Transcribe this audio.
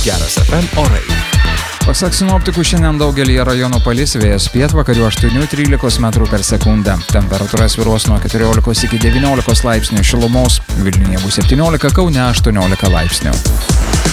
Geras FM orai. Pasak sinoptikų, šiandien daugelį rajonų palis, vėjas pietvakarių 8-13 metrų per sekundę. Temperatūra svyruos nuo 14 iki 19 laipsnių šilumos, Vilniuje bus 17, Kaune 18 laipsnių.